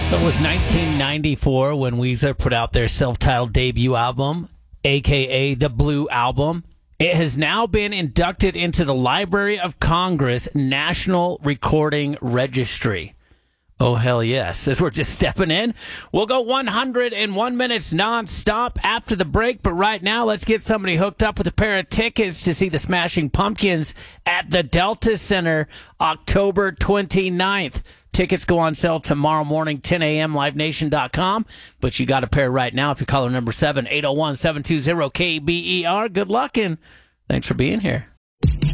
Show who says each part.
Speaker 1: It was 1994 when Weezer put out their self-titled debut album, a.k.a. the Blue Album. It has now been inducted into the Library of Congress National Recording Registry. Oh, hell yes. As we're just stepping in, we'll go 101 minutes nonstop after the break. But right now, let's get somebody hooked up with a pair of tickets to see the Smashing Pumpkins at the Delta Center October 29th. Tickets go on sale tomorrow morning, 10 a.m., livenation.com. But you got a pair right now if you call number 7-801-720-KBER. Good luck and thanks for being here.